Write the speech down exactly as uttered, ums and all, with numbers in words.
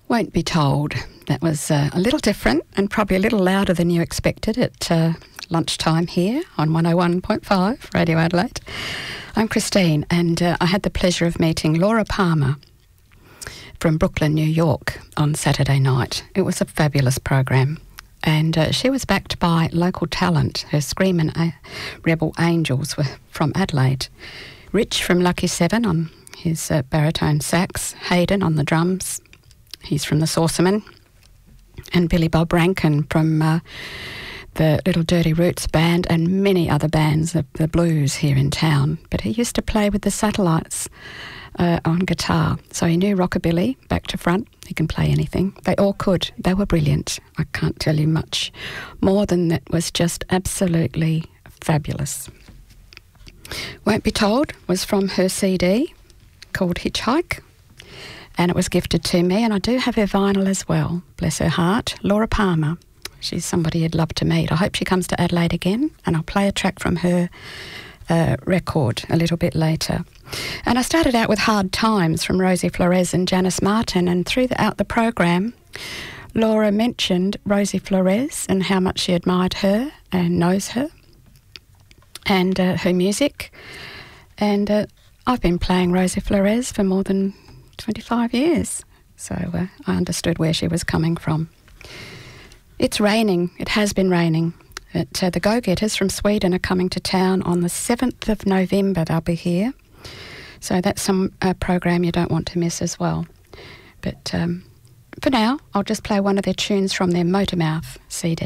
Won't Be Told. That was uh, a little different and probably a little louder than you expected at uh, lunchtime here on one oh one point five Radio Adelaide. I'm Christine, and uh, I had the pleasure of meeting Laura Palmer from Brooklyn, New York on Saturday night. It was a fabulous program, and uh, she was backed by local talent. Her Screamin' A- Rebel Angels were from Adelaide. Rich from Lucky Seven on his uh, baritone sax, Hayden on the drums, he's from the Saucermen, and Billy Bob Rankin from uh, the Little Dirty Roots band and many other bands of the blues here in town. But he used to play with the Satellites uh, on guitar, so he knew rockabilly back to front. He can play anything. They all could. They were brilliant. I can't tell you much more than that. Was just absolutely fabulous. Won't Be Told was from her C D called Hitchhike, and it was gifted to me, and I do have her vinyl as well, bless her heart. Laura Palmer, she's somebody you'd love to meet. I hope she comes to Adelaide again, and I'll play a track from her uh, record a little bit later. And I started out with Hard Times from Rosie Flores and Janice Martin, and throughout the program, Laura mentioned Rosie Flores and how much she admired her and knows her and uh, her music. And uh, I've been playing Rosie Flores for more than twenty-five years, so uh, I understood where she was coming from. It's raining. It has been raining. It, uh, the Go-Getters from Sweden are coming to town on the seventh of November. They'll be here. So that's some uh, program you don't want to miss as well. But um, for now, I'll just play one of their tunes from their Motormouth C D.